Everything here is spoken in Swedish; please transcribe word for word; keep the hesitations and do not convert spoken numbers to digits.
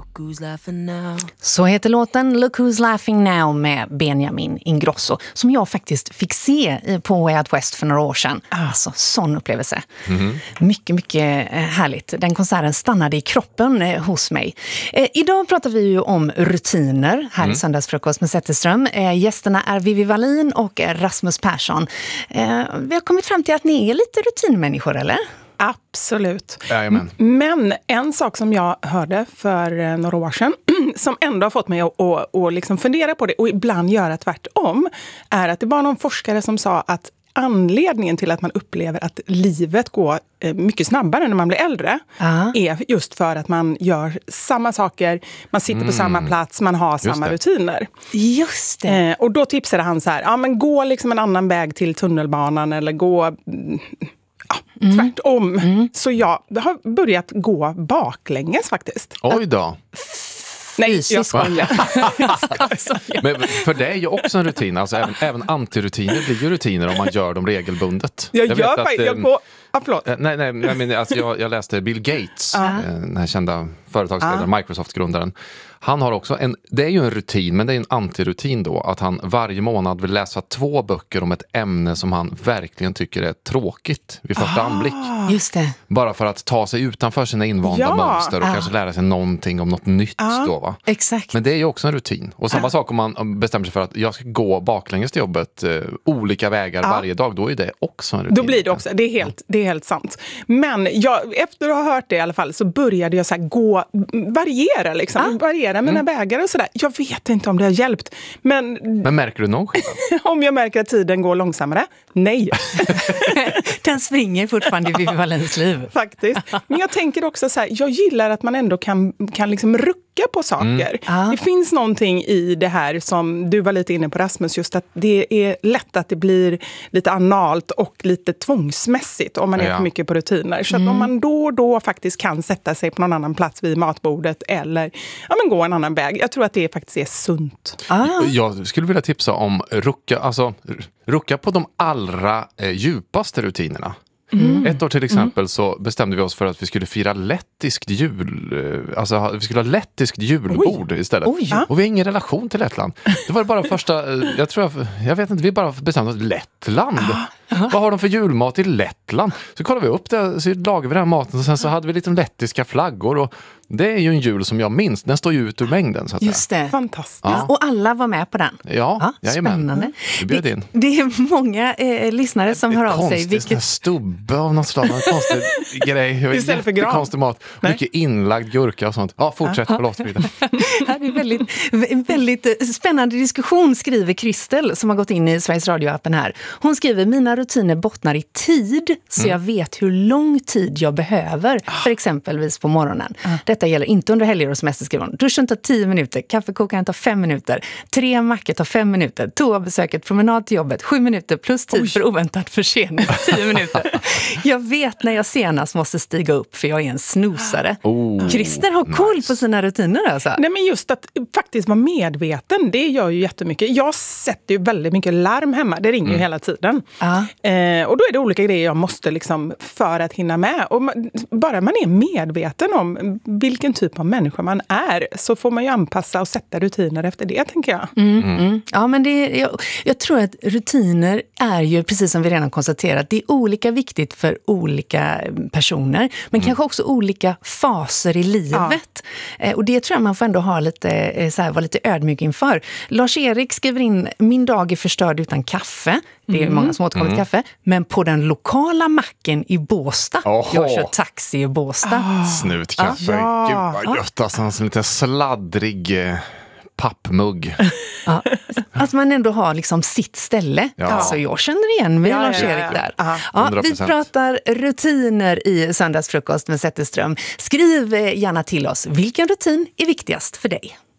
Look who's laughing now. Så heter låten Look Who's Laughing Now med Benjamin Ingrosso, som jag faktiskt fick se på Way Out West för några år sedan. Alltså, sån upplevelse. Mm. Mycket, mycket härligt. Den konserten stannade i kroppen hos mig. Eh, idag pratar vi ju om rutiner här mm. i Söndagsfrukost med Zetterström. Eh, gästerna är Vivi Wallin och Rasmus Persson. Eh, vi har kommit fram till att ni är lite rutinmänniskor, eller? Absolut. Jajamän. Men en sak som jag hörde för några år sedan som ändå har fått mig att, att, att liksom fundera på det och ibland göra tvärtom är att det var någon forskare som sa att anledningen till att man upplever att livet går mycket snabbare när man blir äldre uh-huh. är just för att man gör samma saker, man sitter mm. på samma plats, man har samma rutiner. Just det. Eh, och då tipsade han så här, ja men gå liksom en annan väg till tunnelbanan eller gå... Ja, mm. tvärtom. Mm. Så jag har börjat gå baklänges faktiskt. Oj då. Nej, jag skojar. Men för det är ju också en rutin. Alltså även, även antirutiner blir ju rutiner om man gör dem regelbundet. Jag, jag gör faktiskt, jag går... Ah, förlåt. Nej, nej, nej men alltså jag, jag läste Bill Gates, uh-huh. den här kända företagsledaren, uh-huh. Microsoft-grundaren. Han har också en, det är ju en rutin, men det är en antirutin då, att han varje månad vill läsa två böcker om ett ämne som han verkligen tycker är tråkigt vid första ah, anblick. Just det. Bara för att ta sig utanför sina invanda ja. mönster och ah. kanske lära sig någonting om något nytt ah. då, va? Exakt. Men det är ju också en rutin. Och samma ah. sak om man bestämmer sig för att jag ska gå baklänges till jobbet, eh, olika vägar ah. varje dag, då är det också en rutin. Då blir det också, det är helt, det är helt sant. Men jag, efter att ha hört det i alla fall så började jag så här gå, variera liksom, ah. variera mina mm. vägar och sådär. Jag vet inte om det har hjälpt. Men, men märker du någon skillnad? Om jag märker att tiden går långsammare? Nej. Den springer fortfarande i Vivi Wallins liv. Faktiskt. Men jag tänker också så här, jag gillar att man ändå kan, kan liksom rucka på saker. Mm. Ah. Det finns någonting i det här som du var lite inne på, Rasmus, just att det är lätt att det blir lite analt och lite tvångsmässigt om man är ja. för mycket på rutiner. Så mm. att om man då och då faktiskt kan sätta sig på någon annan plats vid matbordet eller ja, men gå en annan väg. Jag tror att det faktiskt är sunt. Ah. Jag skulle vilja tipsa om rucka, alltså rucka på de allra eh, djupaste rutinerna. Mm. Ett år till exempel mm. så bestämde vi oss för att vi skulle fira lettiskt jul, alltså vi skulle ha lettiskt julbord Oj. istället. Oj. Och vi har ingen relation till Lettland. Det var bara första, jag tror jag, jag vet inte, vi bara bestämde oss Lettland. Ah. Vad har de för julmat i Lettland? Så kollade vi upp det, så lagade vi den här maten och sen så hade vi lite lettiska flaggor och det är ju en jul som jag minns. Den står ju ut ur mängden. Så att Just det. Fantastiskt. Ja. Och alla var med på den. Ja, ja spännande. Du bjöd in. Det, det är många eh, lyssnare som hör av sig. Vilket en stubbe av något slag. En konstig grej. Istället för gran. Konstig mat. Nej. Mycket inlagd gurka och sånt. Ja, fortsätt. Ja. Förlåt. Det är väldigt, väldigt spännande diskussion, skriver Kristel som har gått in i Sveriges Radio-appen här. Hon skriver, mina rutiner bottnar i tid så mm. jag vet hur lång tid jag behöver för exempelvis på morgonen. Mm. Detta gäller inte under helger och semesterskrivan. Duschen tar tio minuter, kaffekokaren tar fem minuter, tre mackor tar fem minuter, toabesöket, promenad till jobbet, sju minuter plus tid Oj. för oväntad försening, tio minuter. Jag vet när jag senast måste stiga upp för jag är en snosare. Oh, Christer har koll nice. på sina rutiner alltså. Nej, men just att faktiskt vara medveten, det gör ju jättemycket. Jag sätter ju väldigt mycket larm hemma, det ringer mm. ju hela tiden. Ah. Eh, och då är det olika grejer jag måste liksom för att hinna med. Och man, bara man är medveten om vilken typ av människa man är så får man ju anpassa och sätta rutiner efter det, tänker jag. Mm, mm. Ja, men det, jag, jag tror att rutiner är ju, precis som vi redan konstaterat, det är olika viktigt för olika personer, men mm. kanske också olika faser i livet. Ja. Och det tror jag man får ändå ha lite, så här, vara lite ödmjuk inför. Lars-Erik skriver in, min dag är förstörd utan kaffe. Det är mm. många som återkommer till mm. kaffe. Men på den lokala macken i Båstad. Oho. Jag kör taxi i Båstad. Ah. Snutkaffe. Ja. Gud vad gött. Alltså en lite sladdrig eh, pappmugg. Ja. Att man ändå har liksom sitt ställe. Ja. Alltså jag känner igen mig, ja, Lars-Erik ja, ja, ja. där. Ja, vi pratar rutiner i Söndagsfrukost med Zetterström. Skriv gärna till oss. Vilken rutin är viktigast för dig?